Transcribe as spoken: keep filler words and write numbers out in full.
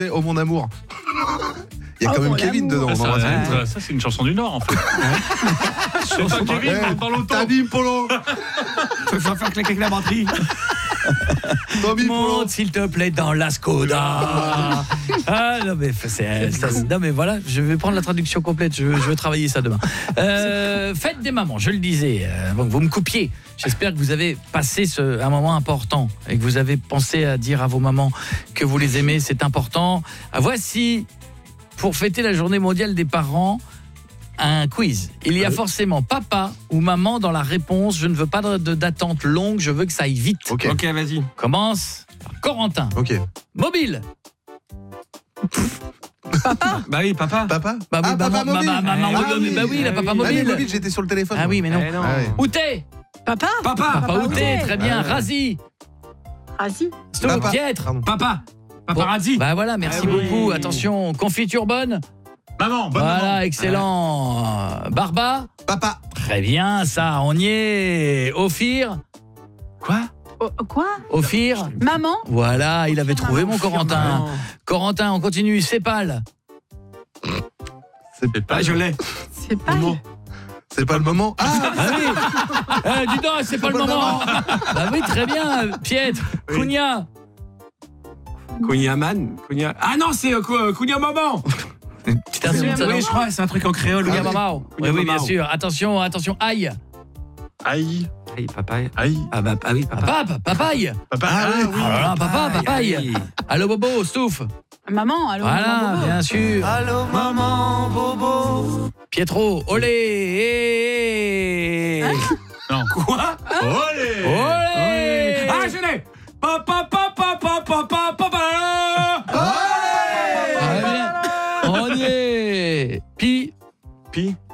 Oh mon amour. Il y a Oh, quand même mon Kevin amour. dedans. Ça, dans ça, un ça, ça, c'est une chanson du Nord en fait. C'est pas Kevin, Ouais, on parle autant. Tabi Polo. Je vais faire claquer la batterie. Tabi Polo. Monte s'il te plaît dans la Skoda. Ah non mais c'est ça, non mais voilà, je vais prendre la traduction complète, je, je vais travailler ça demain. Euh, fête des mamans, je le disais, euh, bon, vous me coupiez. J'espère que vous avez passé ce, un moment important et que vous avez pensé à dire à vos mamans que vous les aimez, c'est important. Ah, voici pour fêter la journée mondiale des parents un quiz. Il y a forcément papa ou maman dans la réponse. Je ne veux pas de- de- d'attente longue, je veux que ça aille vite. Ok. Ok, vas-y. Commence par Corentin. Ok. Mobile. Bah oui, papa. Papa. Bah oui, Ah, maman, papa mobile. maman, maman, Ah, mobile. oui. Bah oui, la Ah papa oui. Ah, mais mobile. mobile, j'étais sur le téléphone. Ah oui, mais non. Eh non. Ah ouais. Outé. Papa Papa. Papa Papa Outé, Outé. très bien. Ah ouais. Razi. Razi Stop, Papa. Pietre. Pardon. Papa. Paparazzi. Bah voilà, merci Ah oui. beaucoup. Attention, confiture bonne. Maman, bonne Voilà, maman. excellent. Barba. Papa. Très bien, ça, on y est. Ophir. Quoi Oh, Quoi Ophir. Maman Voilà, il avait trouvé mon Corentin. Maman. Corentin, on continue. Sépal. C'est pas, Ah, je l'ai. C'est pas... c'est pas le moment. Ah, Ah oui. Eh, dis donc, c'est pas le pas le moment. Bah oui, très bien. Pietre. Oui. Cugna. Kunyaman. Kunya... Ah non, c'est euh, Ku- Kunya Maman. Petite insulte, ça, non? Oui, je crois, c'est un truc en créole. Cugna oui. Mamao. Oui, Cugna oui, bien Mamao. sûr. Attention, attention. Aïe. Aïe, Aïe, papa. aïe, Ah bah ah oui, papa. Papa, papaye. papa. Ah, oui. Oh là là, papa, papaye. Aïe. Allô, Bobo, Stouff. Maman, allô Voilà, maman, Bobo. bien sûr. Allô maman Bobo. Pietro, olé. Non. Quoi? Olé. Olé. Ah, je l'ai. Papa papa papa papa papa. Très bien. On y est. Pi. Pi.